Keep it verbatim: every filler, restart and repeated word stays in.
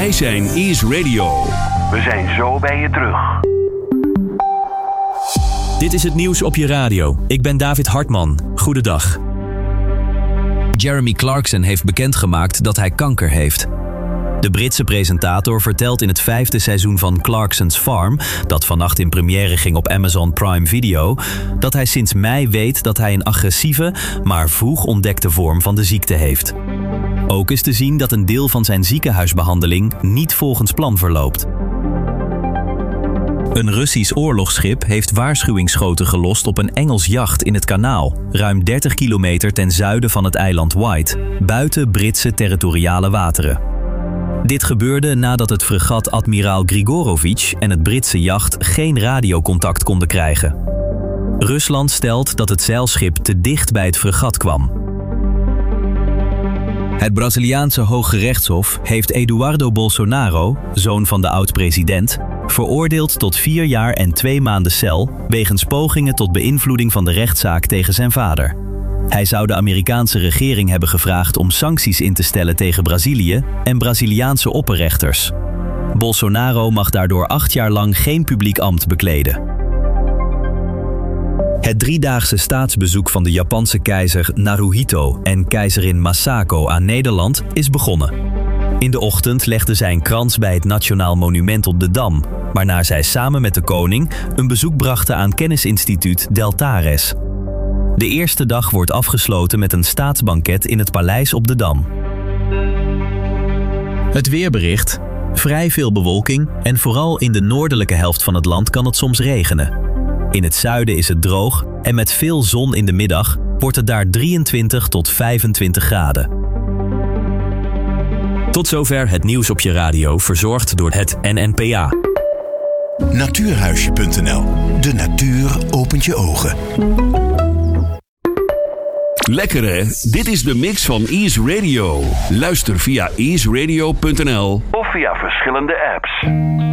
Wij zijn Ease Radio. We zijn zo bij je terug. Dit is het nieuws op je radio. Ik ben David Hartman. Goedendag. Jeremy Clarkson heeft bekendgemaakt dat hij kanker heeft. De Britse presentator vertelt in het vijfde seizoen van Clarkson's Farm, dat vannacht in première ging op Amazon Prime Video, dat hij sinds mei weet dat hij een agressieve, maar vroeg ontdekte vorm van de ziekte heeft. Ook is te zien dat een deel van zijn ziekenhuisbehandeling niet volgens plan verloopt. Een Russisch oorlogsschip heeft waarschuwingsschoten gelost op een Engels jacht in het kanaal, ruim dertig kilometer ten zuiden van het eiland White, buiten Britse territoriale wateren. Dit gebeurde nadat het fregat admiraal Grigorovic en het Britse jacht geen radiocontact konden krijgen. Rusland stelt dat het zeilschip te dicht bij het fregat kwam. Het Braziliaanse Hooggerechtshof heeft Eduardo Bolsonaro, zoon van de oud-president, veroordeeld tot vier jaar en twee maanden cel wegens pogingen tot beïnvloeding van de rechtszaak tegen zijn vader. Hij zou de Amerikaanse regering hebben gevraagd om sancties in te stellen tegen Brazilië en Braziliaanse opperrechters. Bolsonaro mag daardoor acht jaar lang geen publiek ambt bekleden. Het driedaagse staatsbezoek van de Japanse keizer Naruhito en keizerin Masako aan Nederland is begonnen. In de ochtend legden zij een krans bij het Nationaal Monument op de Dam, waarna zij samen met de koning een bezoek brachten aan kennisinstituut Deltares. De eerste dag wordt afgesloten met een staatsbanket in het paleis op de Dam. Het weerbericht. Vrij veel bewolking en vooral in de noordelijke helft van het land kan het soms regenen. In het zuiden is het droog en met veel zon in de middag wordt het daar drieëntwintig tot vijfentwintig graden. Tot zover het nieuws op je radio, verzorgd door het N N P A. Natuurhuisje punt n l. De natuur opent je ogen. Lekker hè? Dit is de mix van Ease Radio. Luister via ease radio punt n l Of via verschillende apps.